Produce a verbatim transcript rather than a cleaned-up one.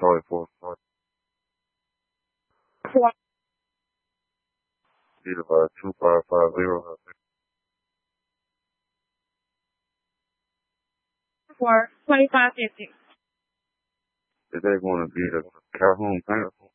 Charlie four. Four. Need about two five five zero. For twenty-five fifty. Is that going to be the Calhoun Panther?